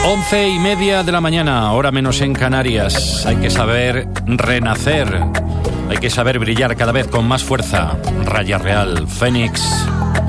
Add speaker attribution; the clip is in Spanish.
Speaker 1: 11:30 de la mañana, hora menos en Canarias. Hay que saber renacer, hay que saber brillar cada vez con más fuerza. Raya Real, Fénix.